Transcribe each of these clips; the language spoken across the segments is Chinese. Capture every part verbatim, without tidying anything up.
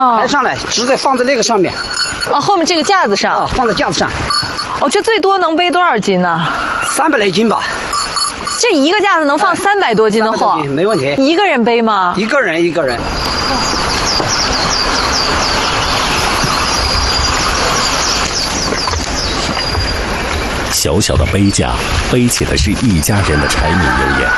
抬上来，直接放在那个上面。 哦，后面这个架子上。 啊，放在架子上。 哦，这最多能背多少斤呢？ 三百来斤吧。 这一个架子能放三百多斤的货， 没问题。 一个人背吗？ 一个人一个人。 小小的背架，背起的是一家人的柴米油盐。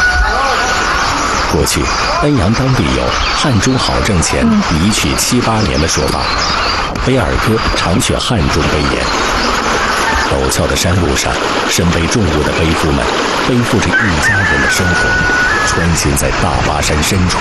过去，恩阳当地有“汉中好挣钱，一去七八年”的说法。背二哥常去汉中背盐。陡峭的山路上，身背重物的背夫们背负着一家人的生活，穿行在大巴山深处。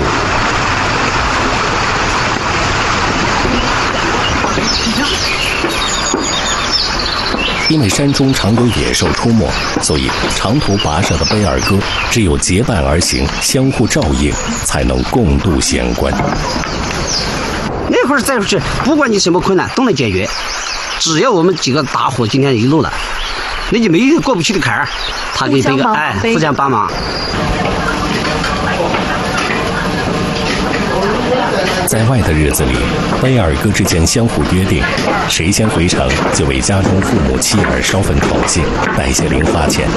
因为山中常有野兽出没，所以长途跋涉的背二哥只有结伴而行，相互照应，才能共度险关。 那会儿再是，不管你什么困难都能解决，只要我们几个大伙今天一路了，那就没有过不去的坎儿，他给这个哎互相帮忙。 在外的日子里，背二哥之间相互约定，谁先回城就为家中父母妻儿捎份口信，带些零花钱。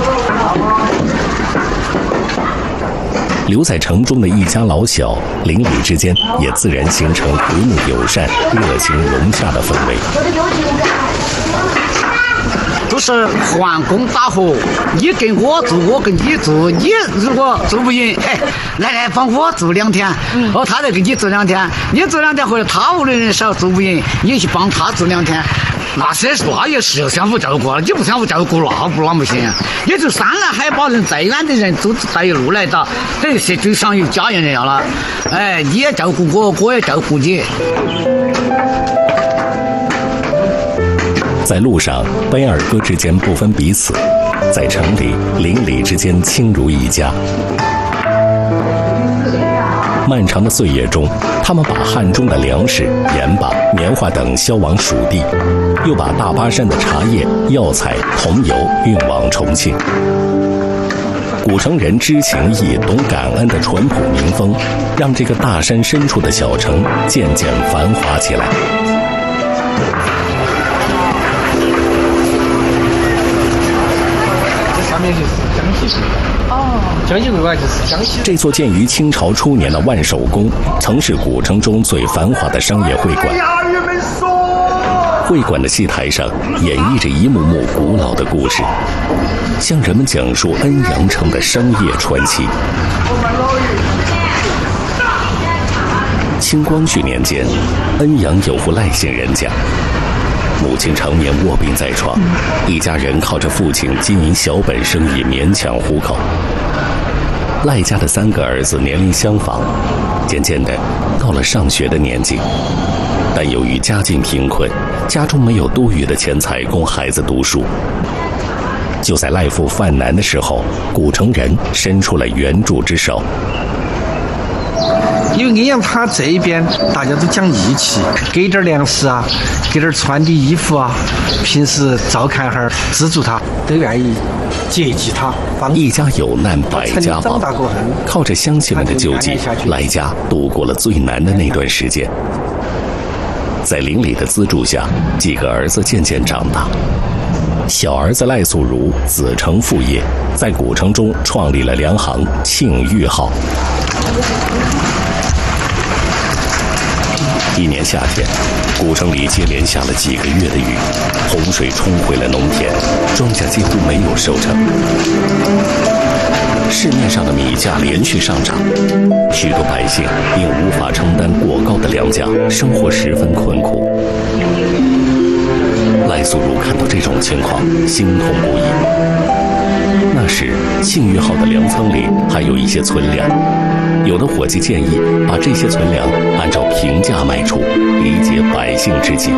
留在城中的一家老小，邻里之间也自然形成和睦友善、热情融洽的氛围。 都是换工搭伙，你跟我做，我跟你做。你如果做不赢，哎，来来帮我做两天，嗯、哦，他再给你做两天。你做两天或者他屋的人少做不赢，你去帮他做两天。那谁说那也是相互照顾了，你不相互照顾那不那不行。也就山南海北人再远的人都带一路来的，等于是就像有家人一样了。哎，你也照顾我，我也照顾你。 在路上，背二哥之间不分彼此；在城里，邻里之间亲如一家。漫长的岁月中，他们把汉中的粮食、盐巴、棉花等销往蜀地，又把大巴山的茶叶、药材、桐油运往重庆。古城人知情义、懂感恩的淳朴民风，让这个大山深处的小城渐渐繁华起来。 哦，江西会馆就是江西。 这座建于清朝初年的万寿宫，曾是古城中最繁华的商业会馆。会馆的戏台上演绎着一幕幕古老的故事，向人们讲述恩阳城的商业传奇。清光绪年间，恩阳有户赖姓人家。母亲常年卧病在床，一家人靠着父亲经营小本生意勉强糊口。赖家的三个儿子年龄相仿，渐渐的到了上学的年纪，但由于家境贫困，家中没有多余的钱财供孩子读书。就在赖父犯难的时候，古城人伸出了援助之手。 因为恩阳他这一边大家都讲义气，给点粮食啊，给点穿的衣服啊，平时照看哈儿，资助他，都愿意接济他。 一家有难百家帮，靠着乡亲们的救济，赖家度过了最难的那段时间。在邻里的资助下，几个儿子渐渐长大。小儿子赖素如子承父业，在古城中创立了粮行庆裕号。一年夏天，古城里接连下了几个月的雨，洪水冲毁了农田，庄稼几乎没有收成。市面上的米价连续上涨，许多百姓因无法承担过高的粮价，生活十分困苦。赖素如看到这种情况，心痛不已。那时，庆裕号的粮仓里还有一些存粮，有的伙计建议把这些存粮按照平价卖出，以解百姓之急。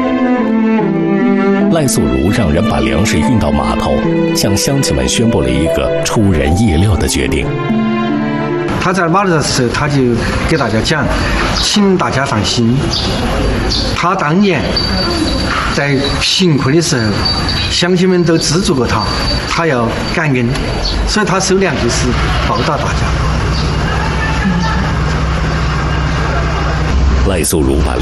赖素如让人把粮食运到码头，向乡亲们宣布了一个出人意料的决定。 他在码头的时候，他就给大家讲，请大家放心，他当年在贫困的时候，乡亲们都资助过他，他要感恩，所以他收粮就是报答大家。 赖素如把